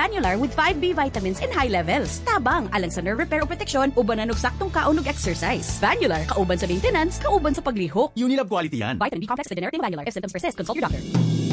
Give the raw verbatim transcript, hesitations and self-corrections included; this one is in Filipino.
Vanular with five B vitamins in high levels. Tabang alang sa nerve repair o protection, uban na saktong kaon ug exercise. Vanular, kauban sa maintenance, kauban sa paglihok. Unilab quality yan. Vitamin B complex with generic Vanular. If symptoms persist, consult your doctor.